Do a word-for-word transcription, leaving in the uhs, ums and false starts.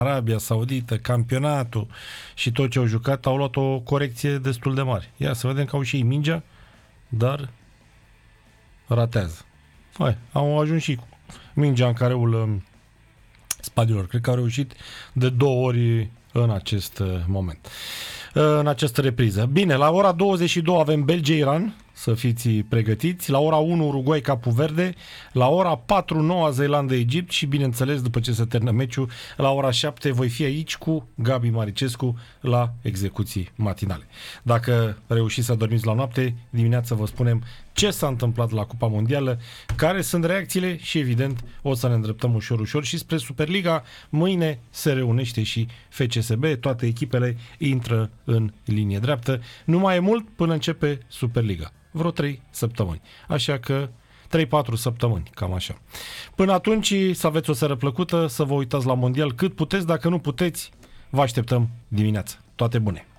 Arabia Saudită, campionatul și tot ce au jucat, au luat o corecție destul de mare. Ia să vedem că au și ei mingea, dar ratează. Hai, au ajuns și mingea în careul spaniolilor. Cred că au reușit de două ori în acest moment. În această repriză. Bine, la ora douăzeci și două avem Belgia-Iran, să fiți pregătiți. La ora unu Uruguay-Capu Verde. La ora patru Noua Zeelandă-Egipt și, bineînțeles, după ce se termină meciul, la ora șapte voi fi aici cu Gabi Maricescu la execuții matinale. Dacă reușiți să dormiți la noapte, dimineața vă spunem ce s-a întâmplat la Cupa Mondială, care sunt reacțiile și, evident, o să ne îndreptăm ușor, ușor și spre Superliga. Mâine se reunește și F C S B, toate echipele intră în linie dreaptă. Nu mai e mult până începe Superliga. Vreo trei săptămâni. Așa că trei patru săptămâni, cam așa. Până atunci să aveți o seară plăcută, să vă uitați la Mondial cât puteți, dacă nu puteți, vă așteptăm dimineața. Toate bune!